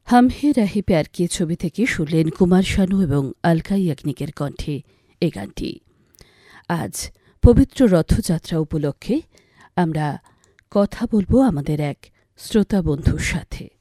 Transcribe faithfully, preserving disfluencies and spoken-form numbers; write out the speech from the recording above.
হাম হে রাহে প্যার কে ছবি থেকে শুনলেন কুমার শানু এবং আলকা ইয়াগনিকের কণ্ঠে এ গানটি। আজ পবিত্র রথযাত্রা উপলক্ষে আমরা কথা বলবো আমাদের এক শ্রোতা বন্ধুর সাথে।